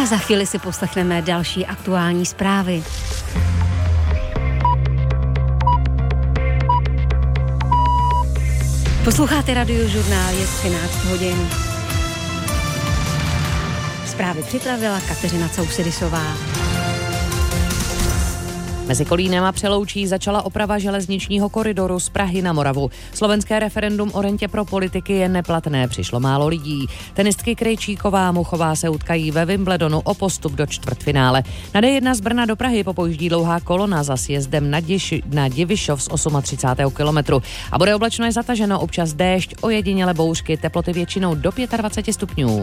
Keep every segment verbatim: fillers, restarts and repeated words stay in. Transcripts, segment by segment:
za chvíli si poslechneme další aktuální zprávy. Posloucháte Radiožurnál, je třináct hodin. Zprávy připravila Kateřina Cousedisová. Mezi Kolínem a Přeloučí začala oprava železničního koridoru z Prahy na Moravu. Slovenské referendum o rentě pro politiky je neplatné, přišlo málo lidí. Tenistky Krejčíková a Muchová se utkají ve Wimbledonu o postup do čtvrtfinále. Na D jedna z Brna do Prahy popojíždí dlouhá kolona za sjezdem na, Diš- na Divišov z třicátého osmého kilometru. A bude oblačno je zataženo, občas déšť, ojediněle bouřky, teploty většinou do dvacet pět stupňů.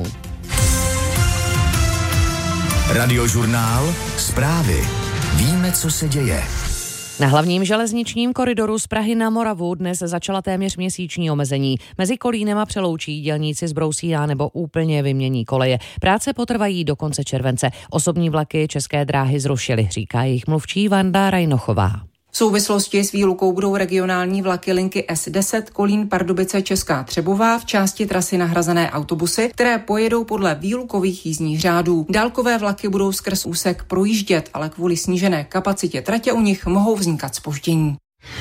Radiožurnál, zprávy. Víme, co se děje. Na hlavním železničním koridoru z Prahy na Moravu dnes začala téměř měsíční omezení. Mezi Kolínem a Přeloučí dělníci zbrousí a nebo úplně vymění koleje. Práce potrvají do konce července. Osobní vlaky České dráhy zrušily, říká jejich mluvčí Vanda Rajnochová. V souvislosti s výlukou budou regionální vlaky linky S deset Kolín Pardubice Česká Třebová v části trasy nahrazené autobusy, které pojedou podle výlukových jízdních řádů. Dálkové vlaky budou skrz úsek projíždět, ale kvůli snížené kapacitě tratě u nich mohou vznikat zpoždění.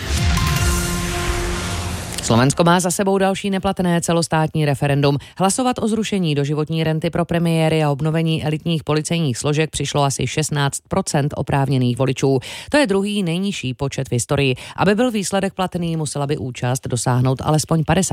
Slovensko má za sebou další neplatné celostátní referendum. Hlasovat o zrušení doživotní renty pro premiéry a obnovení elitních policejních složek přišlo asi šestnáct procent oprávněných voličů. To je druhý nejnižší počet v historii. Aby byl výsledek platný, musela by účast dosáhnout alespoň padesát